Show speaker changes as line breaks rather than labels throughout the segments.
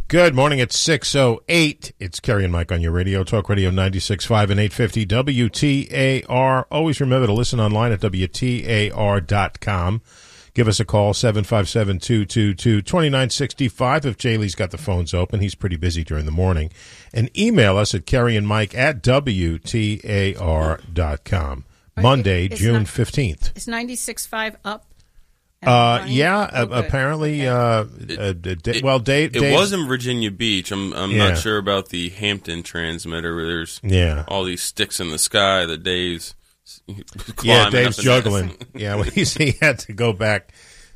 Good morning. It's 6:08. It's Kerry and Mike on your radio, Talk Radio 96.5 and 850 WTAR. Always remember to listen online at WTAR.com. Give us a call, 757-222-2965. If Jaylee's got the phones open, he's pretty busy during the morning. And email us at kerryandmike@WTAR.com. Monday, June 15th.
Is 96.5 up?
Apparently.
It was in Virginia Beach. I'm not sure about the Hampton transmitter where there's all these sticks in the sky that Dave's
Dave's juggling. Well, he had to go back.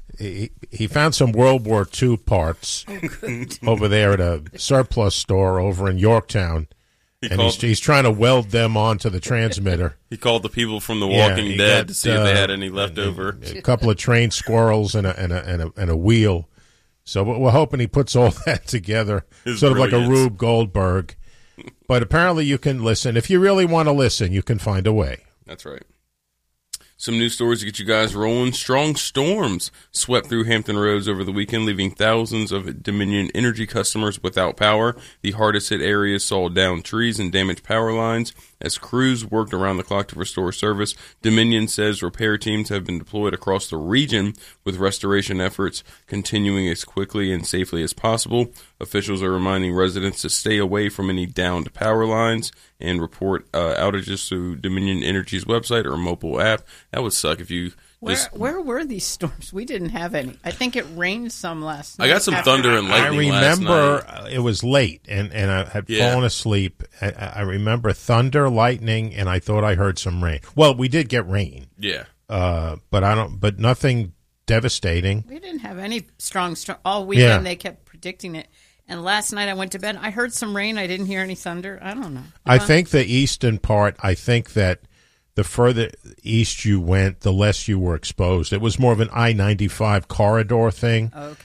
He found some World War II parts over there at a surplus store over in Yorktown. He's trying to weld them onto the transmitter.
He called the people from The Walking Dead to see if they had any left over.
A couple of trained squirrels and a wheel. So we're hoping he puts all that together, sort of like a Rube Goldberg. But apparently you can listen. If you really want to listen, you can find a way.
That's right. Some news stories to get you guys rolling. Strong storms swept through Hampton Roads over the weekend, leaving thousands of Dominion Energy customers without power. The hardest hit areas saw downed trees and damaged power lines as crews worked around the clock to restore service. Dominion says repair teams have been deployed across the region, with restoration efforts continuing as quickly and safely as possible. Officials are reminding residents to stay away from any downed power lines and report outages through Dominion Energy's website or mobile app. That would suck if you
Where were these storms? We didn't have any. I think it rained some last night.
I got some thunder and lightning last night.
I remember it was late, and I had fallen asleep. I remember thunder, lightning, and I thought I heard some rain. Well, we did get rain.
Yeah.
But nothing devastating.
We didn't have any strong all weekend. They kept predicting it. And last night I went to bed. I heard some rain. I didn't hear any thunder. I don't know.
I think the eastern part, I think that the further east you went, the less you were exposed. It was more of an I-95 corridor thing.
Okay.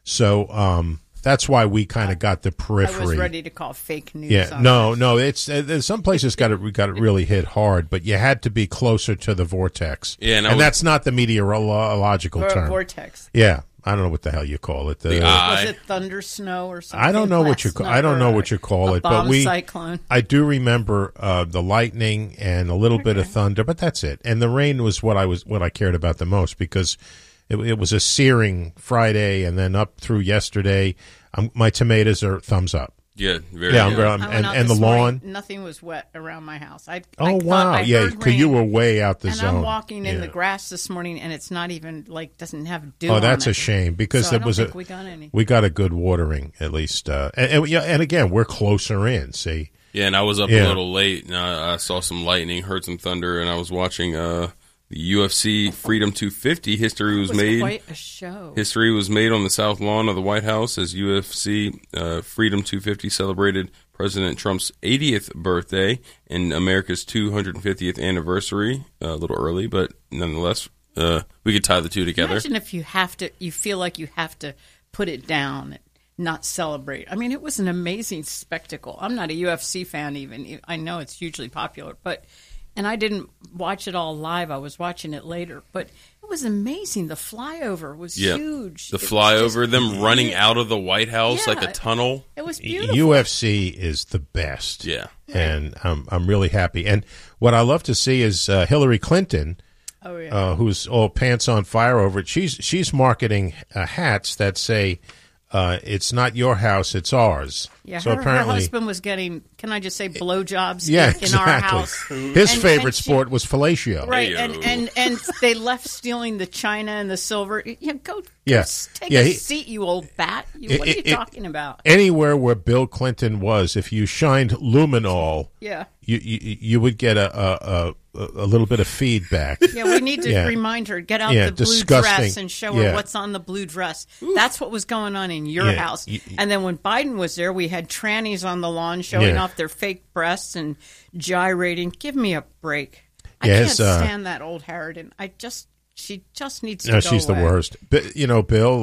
So that's why we kind of got the periphery.
I was ready to call fake news.
Yeah, no. It's some places got it really hit hard, but you had to be closer to the vortex.
Yeah,
and that's not the meteorological term.
Vortex.
Yeah. I don't know what the hell you call it.
Was it thunder snow or something?
I don't know what you call it, but
cyclone.
I do remember the lightning and a little bit of thunder, but that's it. And the rain was what I cared about the most, because it was a searing Friday, and then up through yesterday. My tomatoes are thumbs up.
Yeah, very
good.
And
the lawn.
Nothing was wet around my house.
Wow. Because you were way out the zone.
And I'm walking in the grass this morning, and it's not even, doesn't have dew.
Oh, that's a shame, because
so we
got a good watering, at least. And again, we're closer in, see.
Yeah, and I was up a little late, and I saw some lightning, heard some thunder, and I was watching the UFC Freedom 250. History was made.
Quite a show.
History was made on the South Lawn of the White House as UFC Freedom 250 celebrated President Trump's 80th birthday and America's 250th anniversary. A little early, but nonetheless, we could tie the two together.
Imagine if you feel like you have to put it down and not celebrate. I mean, it was an amazing spectacle. I'm not a UFC fan even. I know it's hugely popular, and I didn't watch it all live. I was watching it later. But it was amazing. The flyover was huge.
The flyover, them running out of the White House like a tunnel.
It was beautiful.
UFC is the best.
Yeah.
And I'm really happy. And what I love to see is Hillary Clinton, who's all pants on fire over it. She's marketing hats that say, it's not your house, it's ours.
Yeah,
so
her husband was getting, can I just say, blowjobs in our house.
His favorite sport was fellatio.
Right, and they left stealing the china and the silver. Go take a seat, you old bat. What are you talking about?
Anywhere where Bill Clinton was, if you shined luminol, you would get a little bit of feedback.
Yeah, we need to remind her, get out the blue dress and show her what's on the blue dress. Ooh. That's what was going on in your house. And then when Biden was there, we had trannies on the lawn showing off their fake breasts and gyrating. Give me a break. I can't stand that old Harridan. She just needs to go
she's
away.
The worst. But, Bill